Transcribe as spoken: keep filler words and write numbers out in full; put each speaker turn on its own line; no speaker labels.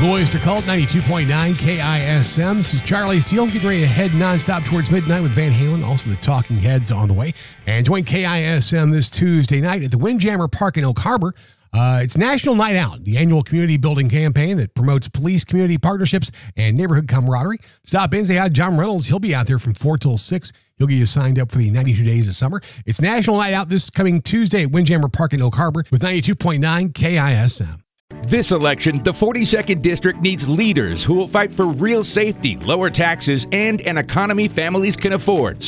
Cloister Cult, ninety-two point nine K I S M. This is Charlie Steele getting ready to head nonstop towards midnight with Van Halen. Also, the Talking Heads on the way. And join K I S M this Tuesday night at the Windjammer Park in Oak Harbor. Uh, it's National Night Out, the annual community building campaign that promotes police, community partnerships, and neighborhood camaraderie. Stop in, say hi to John Reynolds. He'll be out there from four till six. He'll get you signed up for the ninety-two days of summer. It's National Night Out this coming Tuesday at Windjammer Park in Oak Harbor with ninety-two point nine K I S M.
This election, the forty-second District needs leaders who will fight for real safety, lower taxes, and an economy families can afford.